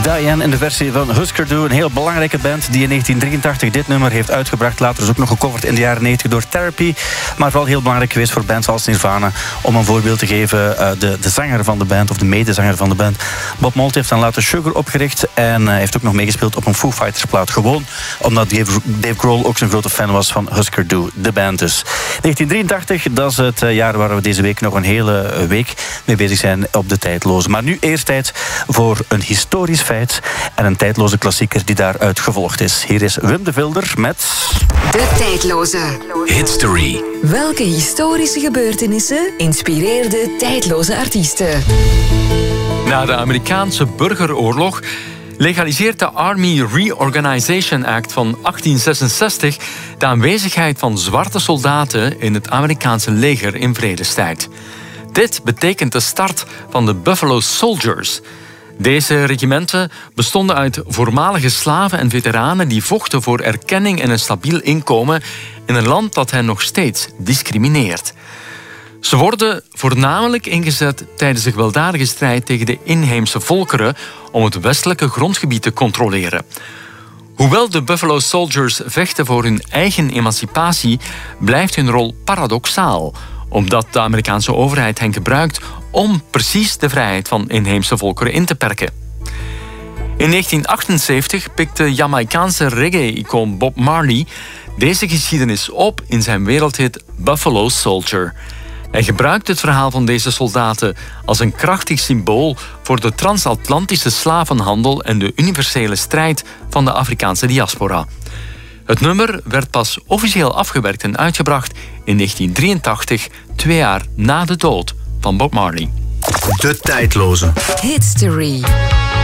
Diane in de versie van Husker Du, een heel belangrijke band die in 1983 dit nummer heeft uitgebracht. Later is ook nog gecoverd in de jaren 90 door Therapy. Maar vooral heel belangrijk geweest voor bands als Nirvana. Om een voorbeeld te geven, de zanger van de band, of de medezanger van de band, Bob Mould, heeft dan later Sugar opgericht. En heeft ook nog meegespeeld op een Foo Fighters plaat. Gewoon omdat Dave Grohl ook zo'n grote fan was van Husker Du, de band dus. 1983, dat is het jaar waar we deze week nog een hele week mee bezig zijn op de tijdloze. Maar nu eerst tijd voor een historisch feit en een tijdloze klassieker die daaruit gevolgd is. Hier is Wim de Vilder met... De tijdloze. History. Welke historische gebeurtenissen inspireerden tijdloze artiesten? Na de Amerikaanse burgeroorlog legaliseert de Army Reorganization Act van 1866 de aanwezigheid van zwarte soldaten in het Amerikaanse leger in vredestijd. Dit betekent de start van de Buffalo Soldiers. Deze regimenten bestonden uit voormalige slaven en veteranen die vochten voor erkenning en een stabiel inkomen in een land dat hen nog steeds discrimineert. Ze worden voornamelijk ingezet tijdens de gewelddadige strijd tegen de inheemse volkeren om het westelijke grondgebied te controleren. Hoewel de Buffalo Soldiers vechten voor hun eigen emancipatie, blijft hun rol paradoxaal, omdat de Amerikaanse overheid hen gebruikt om precies de vrijheid van inheemse volkeren in te perken. In 1978 pikte Jamaicaanse reggae-icoon Bob Marley deze geschiedenis op in zijn wereldhit Buffalo Soldier. Hij gebruikt het verhaal van deze soldaten als een krachtig symbool voor de transatlantische slavenhandel en de universele strijd van de Afrikaanse diaspora. Het nummer werd pas officieel afgewerkt en uitgebracht in 1983, 2 jaar na de dood van Bob Marley. De tijdloze. History.